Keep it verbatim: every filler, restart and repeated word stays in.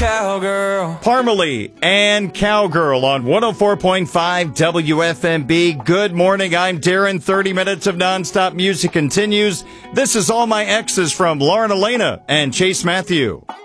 Cowgirl. Parmalee and Cowgirl on one oh four point five W F M B. Good morning, I'm Darren. thirty minutes of nonstop music continues. This is All My Exes from Lauren Elena and Chase Matthew.